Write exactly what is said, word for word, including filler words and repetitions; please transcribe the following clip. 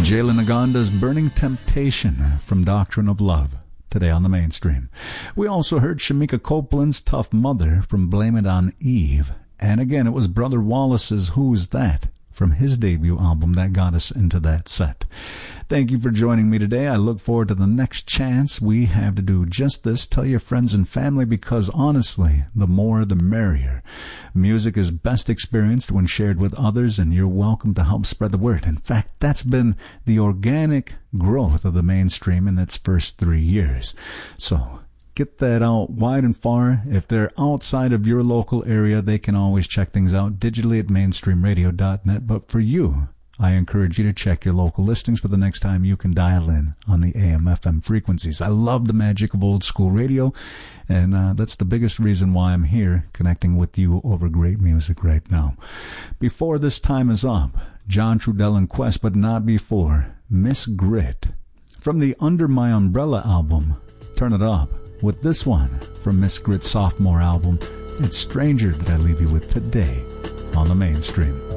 Jalen Agonda's Burning Temptation from Doctrine of Love, today on the Mainstream. We also heard Shamika Copeland's Tough Mother from Blame It on Eve. And again, it was Brother Wallace's Who's That from his debut album that got us into that set. Thank you for joining me today. I look forward to the next chance we have to do just this. Tell your friends and family, because honestly, the more the merrier. Music is best experienced when shared with others, and you're welcome to help spread the word. In fact, that's been the organic growth of the Mainstream in its first three years. So get that out wide and far. If they're outside of your local area, they can always check things out digitally at mainstream radio dot net. But for you, I encourage you to check your local listings for the next time you can dial in on the A M F M frequencies. I love the magic of old school radio, and uh, that's the biggest reason why I'm here connecting with you over great music right now. Before this time is up, John Trudell and Quest, but not before, Miss Grit. From the Under My Umbrella album, Turn It Up, with this one from Miss Grit's sophomore album, It's Stranger That I Leave You With today on the Mainstream.